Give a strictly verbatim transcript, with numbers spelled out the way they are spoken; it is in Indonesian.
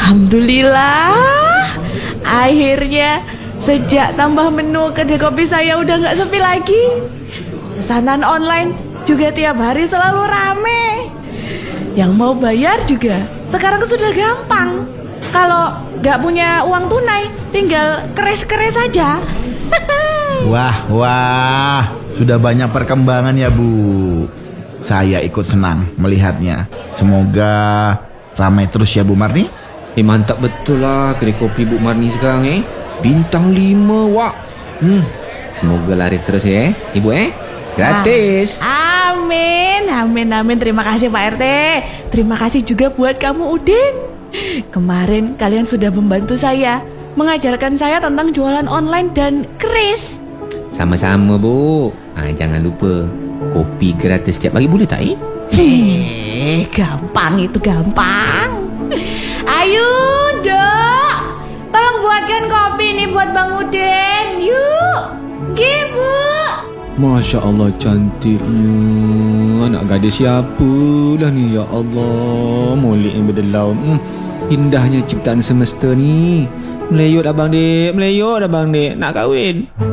Alhamdulillah, akhirnya sejak tambah menu kedai kopi saya udah nggak sepi lagi. Pesanan online juga tiap hari selalu rame. Yang mau bayar juga sekarang sudah gampang. Kalau nggak punya uang tunai, tinggal keres-keres saja. Wah, wah, sudah banyak perkembangan ya Bu. Saya ikut senang melihatnya. Semoga ramai terus ya Bu Marni. Eh mantap betul lah kedai kopi Bu Marni sekarang eh. Bintang lima wak. Hmm, semoga laris terus ya Ibu eh. Gratis. Ah, amin, amin, amin. Terima kasih Pak R T. Terima kasih juga buat kamu Udin. Kemarin kalian sudah membantu saya, mengajarkan saya tentang jualan online dan keris. Sama-sama Bu. Ah, jangan lupa kopi gratis setiap pagi boleh tak eh? Eh, gampang itu gampang. Ayo Dok, tolong buatkan kopi nih buat Bang Udin. Yuk, Gibu. Masya Allah cantiknya. Anak gadis siapa lah ni ya Allah. Molek yang berdelau. hmm, Indahnya ciptaan semesta ni. Meleyut abang dek, meleyut abang dek. Nak kahwin.